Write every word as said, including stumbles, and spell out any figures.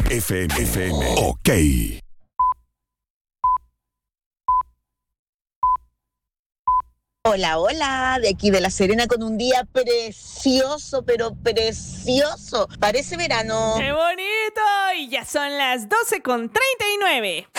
F M. F M. Ok. Hola, hola, de aquí de La Serena con un día precioso, pero precioso. Parece verano. ¡Qué bonito! Y ya son las doce con treinta y nueve.